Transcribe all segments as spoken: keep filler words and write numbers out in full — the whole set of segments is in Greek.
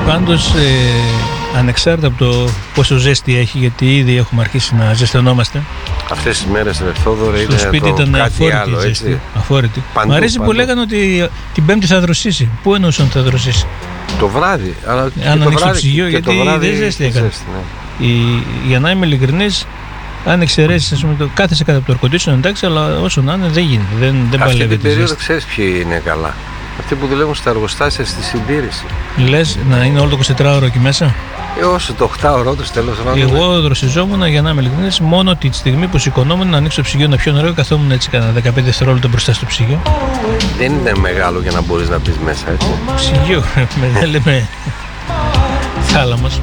Πάντως ε, ανεξάρτητα από το πόσο ζέστη έχει, γιατί ήδη έχουμε αρχίσει να ζεσθενόμαστε. Αυτές τις μέρες, ρε Θόδωρο, είναι σπίτι το ήταν κάτι αφόρητη άλλο, ζέστη, έτσι. αφόρητη. Παντού, Μ' αρέσει παντού. που λέγανε ότι την Πέμπτη θα δροσίσει. Πού εννοούσαν ότι θα δροσίσει? Το βράδυ. Αλλά Αν και το ανοίξει το βράδυ, ψυγείο, και γιατί το βράδυ δεν ζέστη είχε έκανε. ζέστη, ναι. Η, για να είμαι ειλικρινής, αν εξαιρέσεις, ας πούμε, το κάθεσαι κάτω από το air conditioner, εντάξει, αλλά όσο να είναι δεν γίνεται. Δεν, δεν Αυτή παλεύει την τη περίοδο ζέστη. ξέρεις ποιοι είναι καλά. Αυτοί που δουλεύουν στα εργοστάσια στη συντήρηση. Λες να είναι όλο το εικοσιτετράωρο εκεί μέσα. Ε, όσο το οκτάωρο τους τέλος πάντων. Εγώ δροσιζόμουν, για να είμαι ειλικρινής, μόνο τη στιγμή που σηκωνόμουν να ανοίξω το ψυγείο να πιω νερό, καθόμουν έτσι κανένα δεκαπέντε δευτερόλεπτα μπροστά στο ψυγείο. Δεν είναι μεγάλο για να μπορείς να μπεις μέσα, έτσι. Ψυγείο, με δεν λέμε θάλαμος.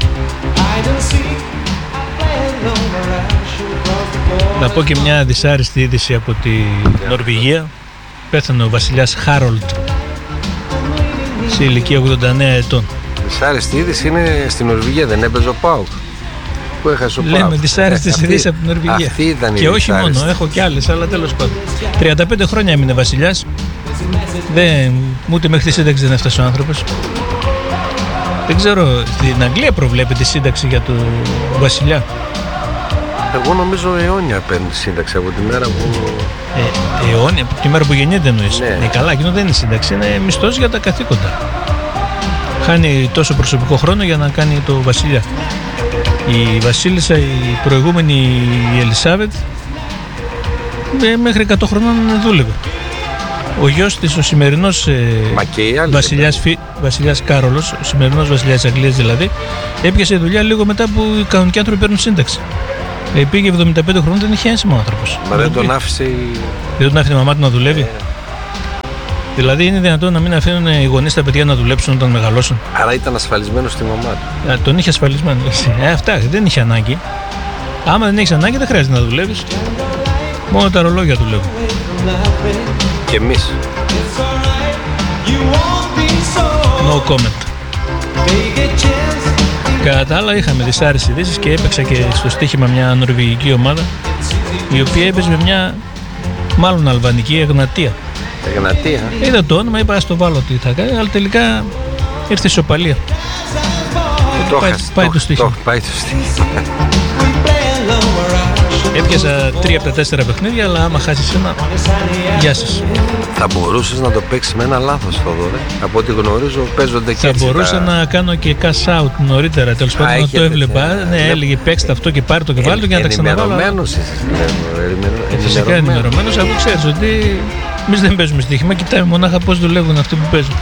Να πω και μια δυσάρεστη είδηση από τη Νορβηγία. Πέθανε ο βασιλιάς Χάρολτ σε ηλικία ογδόντα εννέα ετών. Δυσάρεστη είδηση είναι στην Νορβηγία, δεν έπαιζε ο ΠΑΟΚ. Που έχασε ο ΠΑΟΚ. Λέμε δυσάρεστες ειδήσεις από την Νορβηγία. Αυτή ήταν η και όχι δυσάρεστη. μόνο, έχω κι άλλες, αλλά τέλος πάντων. τριάντα πέντε χρόνια έμεινε βασιλιάς. Δεν, ούτε μέχρι τη σύνταξη δεν έφτασε ο άνθρωπος. Δεν ξέρω, στην Αγγλία προβλέπεται σύνταξη για τον βασιλιά. Εγώ νομίζω αιώνια παίρνει σύνταξη από τη μέρα που. Ε, αιώνια, από τη μέρα που γεννιέται εννοείς. Ναι. Ε, καλά, εκείνο δεν είναι σύνταξη, είναι μισθός για τα καθήκοντα. Χάνει τόσο προσωπικό χρόνο για να κάνει το βασιλιά. Η βασίλισσα, η προηγούμενη, η Ελισάβετ, ε, μέχρι εκατό χρονών δούλευε. Ο γιος της, ο σημερινός ε, Μα και οι άλλοι. βασιλιάς, φι, βασιλιάς Κάρολος, ο σημερινός βασιλιάς της Αγγλίας δηλαδή, έπιασε δουλειά λίγο μετά που οι κανονικοί άνθρωποι παίρνουν σύνταξη. Ε, πήγε εβδομήντα πέντε χρόνων, δεν είχε ένσημα ο άνθρωπος. Μα δεν τον άφησε η. Δεν τον άφηνε η μαμά του να δουλεύει. Ε, Δηλαδή είναι δυνατόν να μην αφήνουν οι γονείς τα παιδιά να δουλέψουν όταν μεγαλώσουν. Άρα ήταν ασφαλισμένο στη μαμά του. Α, τον είχε ασφαλισμένο. Ε, αυτά δεν είχε ανάγκη. Άμα δεν έχεις ανάγκη, δεν χρειάζεται να δουλεύεις. Μόνο τα ρολόγια δουλεύουν. Και εμείς. No comment. Κατά τα άλλα, είχαμε δυσάρεστες ειδήσεις και έπαιξα και στο στοίχημα μια νορβηγική ομάδα, η οποία έπαιζε με μια μάλλον αλβανική Εγνατία. Εγνατία. Είδα το όνομα, είπα στο βάλω τι θα κάνει, αλλά τελικά ήρθε ισοπαλία. Το Πάει- έχασε, πάει το- το στοίχημα. το- Πάει το στοίχημα. Έπιασα τρία από τα τέσσερα παιχνίδια, αλλά άμα χάσεις ένα, γεια σας. Θα μπορούσες να το παίξεις με ένα λάθος, Θόδωρε. Από ό,τι γνωρίζω παίζονται και Θα έτσι μπορούσα τα... να κάνω και cash out νωρίτερα, τέλος πάντων, να το έχετε, έβλεπα. ναι. Ναι, έλεγε παίξτε αυτό και πάρε το και βάλε το και να τα ξαναβάλω. Ενημερωμένος είσαι, λέω, ενημερω- Φυσικά ενημερωμένος. ενημερωμένος, αφού ξέρεις ότι εμείς δεν παίζουμε στοίχημα, κοιτάμε μονάχα πώς δουλεύουν αυτοί που παίζουν.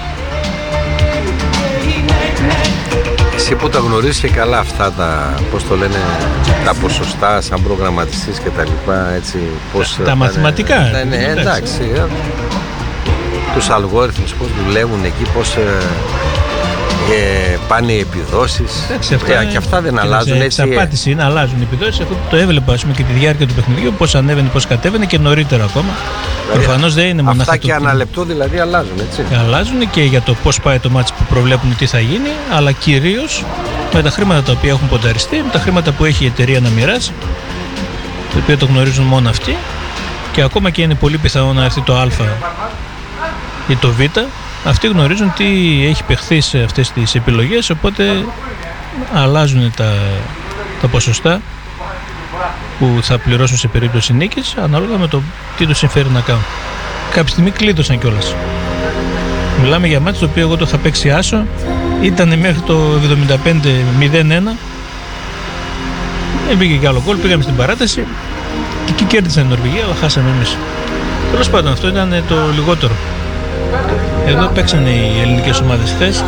Εσύ που τα γνωρίζεις και καλά αυτά τα, πώς το λένε, τα ποσοστά σαν προγραμματιστής και τα λοιπά, έτσι, πώς... Τα πάνε- μαθηματικά, Ναι, ναι, εντάξει. εντάξει. ε, Τους αλγόριθμους, πώς δουλεύουν εκεί, πώς ε, ε, πάνε οι επιδόσεις. Εντάξει, αυτά, Ε, και αυτά δεν αλλάζουν, έτσι. Εξαπάτηση είναι, αλλάζουν οι επιδόσεις. Αυτό το έβλεπα, ας πούμε, και τη διάρκεια του παιχνιδιού, πώς ανέβαινε, πώς κατέβαινε και νωρίτερα ακόμα. Δηλαδή, Προφανώς δεν είναι μονάχα αυτά το και τι- ανά λεπτό δηλαδή αλλάζουν, έτσι. αλλάζουν και για το πώς πάει το μάτς που προβλέπουν τι θα γίνει, αλλά κυρίως με τα χρήματα τα οποία έχουν πονταριστεί, με τα χρήματα που έχει η εταιρεία να μοιράσει, το οποίο το γνωρίζουν μόνο αυτοί, και ακόμα και είναι πολύ πιθανό να έρθει το Α ή το Β, αυτοί γνωρίζουν τι έχει παιχθεί σε αυτές τις επιλογές, οπότε αλλάζουν τα, τα ποσοστά που θα πληρώσουν σε περίπτωση νίκης ανάλογα με το τι τους συμφέρει να κάνουν. Κάποια στιγμή κλείδωσαν κιόλας. Μιλάμε για μάτς το οποίο εγώ το είχα παίξει άσο, ήταν μέχρι το εβδομήντα πέντε μηδέν ένα, δεν πήγε κι άλλο γκολ, πήγαμε στην παράταση και εκεί κέρδισαν η Νορβηγία, αλλά χάσαμε εμείς. Τέλος πάντων, αυτό ήταν το λιγότερο. Εδώ παίξανε οι ελληνικές ομάδες χθες.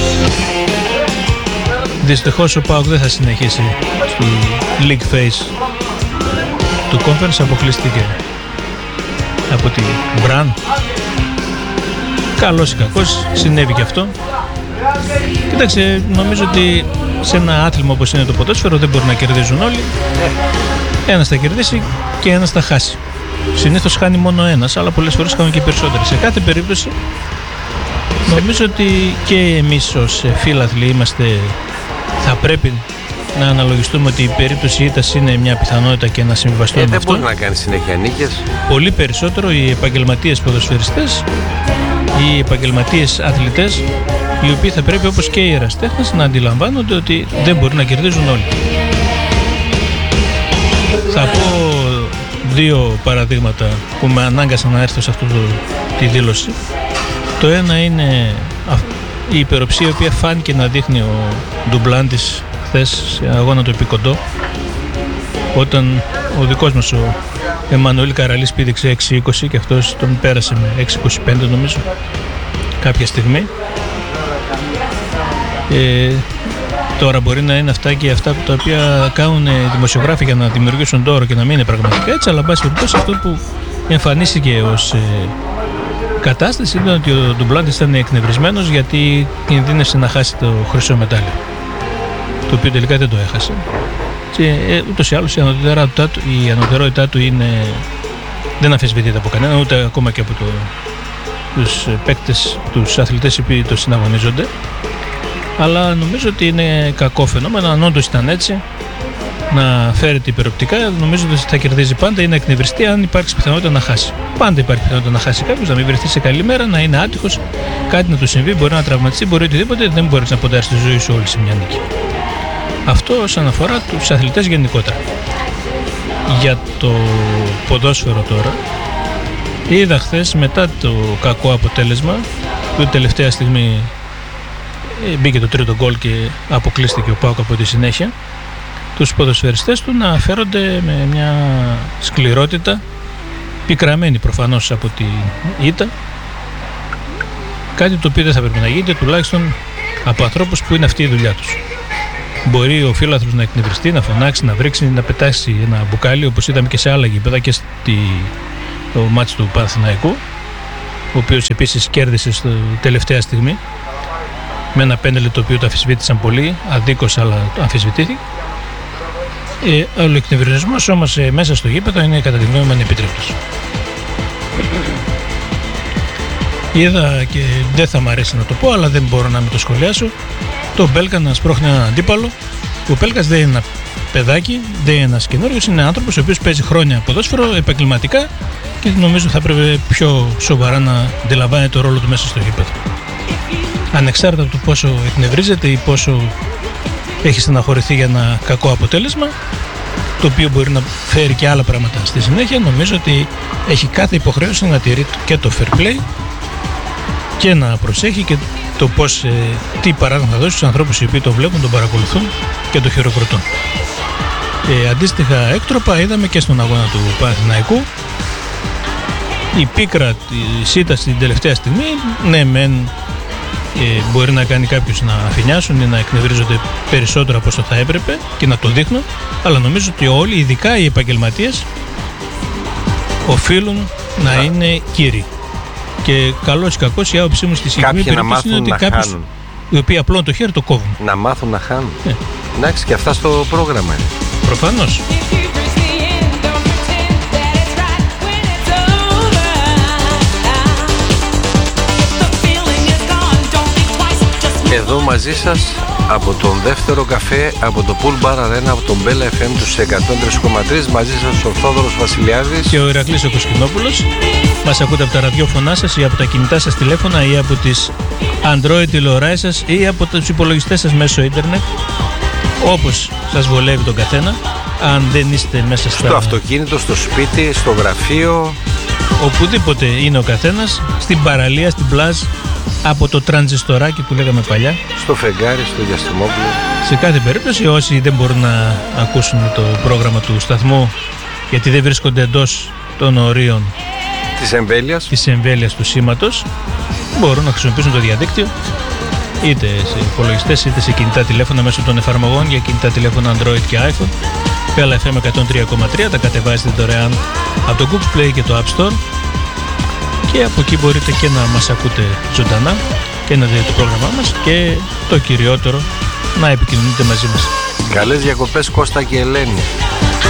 Δυστυχώς ο ΠΑΟΚ δεν θα συνεχίσει στη League Phase του Conference, αποκλείστηκε από τη Μπραν. Καλός ή κακός, συνέβη και αυτό. Κοίταξε, νομίζω ότι σε ένα άθλημα όπως είναι το ποδόσφαιρο δεν μπορεί να κερδίζουν όλοι. Ένας θα κερδίσει και ένας θα χάσει. Συνήθως χάνει μόνο ένας, αλλά πολλές φορές χάνουν και περισσότεροι. Σε κάθε περίπτωση νομίζω ότι και εμείς ως φίλαθλοι είμαστε, θα πρέπει να αναλογιστούμε ότι η περίπτωση ήττας είναι μια πιθανότητα και να συμβιβαστούμε Ε, με δεν αυτό. μπορεί να κάνει συνέχεια νίκες. Πολύ περισσότερο οι επαγγελματίες ποδοσφαιριστές, οι επαγγελματίες αθλητές οι οποίοι θα πρέπει, όπως και οι ερασιτέχνες, να αντιλαμβάνονται ότι δεν μπορεί να κερδίζουν όλοι. Θα πω δύο παραδείγματα που με ανάγκασαν να έρθω σε αυτή τη δήλωση. Το ένα είναι η υπεροψία η οποία φάνηκε να δείχνει ο Ντουμπλάντης χθες σε αγώνα του Επικοντό, όταν ο δικός μας ο Εμμανουήλ Καραλής πήδηξε έξι είκοσι και αυτός τον πέρασε με έξι είκοσι πέντε νομίζω κάποια στιγμή. Ε, τώρα μπορεί να είναι αυτά και αυτά τα οποία κάνουν δημοσιογράφοι για να δημιουργήσουν τόρο και να μην είναι πραγματικά έτσι, αλλά εν πάση περιπτώσει αυτό που εμφανίστηκε ως ε, κατάσταση ήταν ότι ο Ντουμπλάντης ήταν εκνευρισμένος γιατί κινδύνευσε να χάσει το χρυσό μετάλλιο, το οποίο τελικά δεν το έχασε. Και ε, ούτως ή άλλως η ανωτερότητά του, η ανωτερότητά του είναι, δεν αμφισβητείται από κανένα, ούτε ακόμα και από το, τους παίκτες, τους αθλητές οι οποίοι το συναγωνίζονται. Αλλά νομίζω ότι είναι κακό φαινόμενο. Αν όντως ήταν έτσι, να φέρεται υπεροπτικά, νομίζω ότι θα κερδίζει πάντα ή να εκνευριστεί αν υπάρξει πιθανότητα να χάσει. Πάντα υπάρχει πιθανότητα να χάσει κάποιος, να μην βρεθεί σε καλή μέρα, να είναι άτυχος, κάτι να του συμβεί, μπορεί να τραυματιστεί, μπορεί οτιδήποτε, δεν μπορεί να ποντάρει τη ζωή σου όλη σε μια νίκη. Αυτό όσον αφορά τους αθλητές γενικότερα. Για το ποδόσφαιρο τώρα, είδα χθες μετά το κακό αποτέλεσμα, που τελευταία στιγμή μπήκε το τρίτο γκολ και αποκλείστηκε ο ΠΑΟΚ από τη συνέχεια, τους ποδοσφαιριστές του να φέρονται με μια σκληρότητα, πικραμένοι προφανώς από την ήττα, κάτι το οποίο δεν θα πρέπει να γίνεται, τουλάχιστον από ανθρώπους που είναι αυτή η δουλειά τους. Μπορεί ο φίλαθλος να εκνευριστεί, να φωνάξει, να βρήξει, να πετάσει ένα μπουκάλι, όπως είδαμε και σε άλλα γήπεδα και στη, το μάτς του Παναθηναϊκού, ο οποίος επίσης κέρδισε στο τελευταία στιγμή με ένα πέναλτι το οποίο το αμφισβήτησαν πολύ, αδίκως, αλλά αμφισβητήθηκε. Ε, ο εκνευρισμός όμως ε, μέσα στο γήπεδο είναι κατά τη γνώμη μου ανεπιτρέπτος. Είδα και δεν θα μ' αρέσει να το πω, αλλά δεν μπορώ να μην το σχολιάσω, το Μπέλκα να σπρώχνει έναν αντίπαλο. Ο Μπέλκας δεν είναι ένα παιδάκι, δεν είναι ένας καινούργιος, είναι άνθρωπος ο οποίος παίζει χρόνια ποδόσφαιρο επαγγελματικά και νομίζω θα πρέπει πιο σοβαρά να αντιλαμβάνει το ρόλο του μέσα στο γήπεδο. Ανεξάρτητα από το πόσο εκνευρίζεται ή πόσο έχει στεναχωρηθεί για ένα κακό αποτέλεσμα, το οποίο μπορεί να φέρει και άλλα πράγματα στη συνέχεια, νομίζω ότι έχει κάθε υποχρέωση να τηρεί και το fair play και να προσέχει και το πώς, ε, τι παράδειγμα θα δώσει στους ανθρώπους οι οποίοι το βλέπουν, τον παρακολουθούν και το χειροκροτούν. Ε, αντίστοιχα έκτροπα είδαμε και στον αγώνα του Παναθηναϊκού. Η πίκρα τη ΣΥΤΑ στην τελευταία στιγμή, ναι μεν, ε, μπορεί να κάνει κάποιους να αφηνιάσουν ή να εκνευρίζονται περισσότερο από όσο θα έπρεπε και να το δείχνουν, αλλά νομίζω ότι όλοι, ειδικά οι επαγγελματίες, οφείλουν να είναι κύριοι. Και καλώς ή κακώς η άποψή μου στη συγκεκριμένη περίπτωση είναι ότι κάποιους οι οποίοι απλώνουν το χέρι το κόβουν. Να μάθουν να χάνουν. Ναι. Εντάξει, και αυτά στο πρόγραμμα είναι. Προφανώς. Εδώ μαζί σας από τον δεύτερο καφέ, από το Pool Bar Arena, από τον Bella εφ εμ τους εκατόν τρία κόμμα τρία, μαζί σας ο Θόδωρος Βασιλιάδης και ο Ηρακλής ο Κοσκινόπουλος. Μας ακούτε από τα ραδιόφωνά σας ή από τα κινητά σας τηλέφωνα ή από τις Android τηλεοράσεις σας ή από τους υπολογιστές σας μέσω ίντερνετ, όπως σας βολεύει τον καθένα. Αν δεν είστε μέσα στα... στο αυτοκίνητο, στο σπίτι, στο γραφείο, οπουδήποτε είναι ο καθένας, στην παραλία, στην πλάζ, από το τρανζιστοράκι που λέγαμε παλιά, στο φεγγάρι, στο διαστημόπουλο. Σε κάθε περίπτωση, όσοι δεν μπορούν να ακούσουν το πρόγραμμα του σταθμού γιατί δεν βρίσκονται εντός των ορίων της εμβέλειας, της εμβέλειας του σήματος, μπορούν να χρησιμοποιήσουν το διαδίκτυο είτε σε υπολογιστές είτε σε κινητά τηλέφωνα μέσω των εφαρμογών για κινητά τηλέφωνα Android και iPhone. Bella εφ εμ εκατόν τρία κόμμα τρία, τα κατεβάζετε δωρεάν από το Google Play και το App Store και από εκεί μπορείτε και να μας ακούτε ζωντανά και να δείτε το πρόγραμμά μας και το κυριότερο, να επικοινωνείτε μαζί μας. Καλές διακοπές Κώστα και Ελένη.